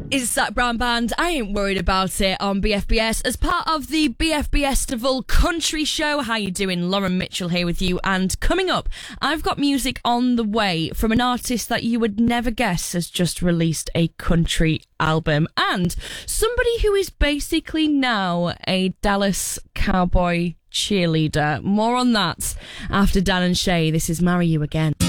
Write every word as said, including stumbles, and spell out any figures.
It's Zach Brown Band. I ain't worried about it on B F B S as part of the B F B Estival Country Show. How you doing? Lauren Mitchell here with you. And coming up, I've got music on the way from an artist that you would never guess has just released a country album, and somebody who is basically now a Dallas Cowboy cheerleader. More on that after Dan and Shay. This is Marry You Again.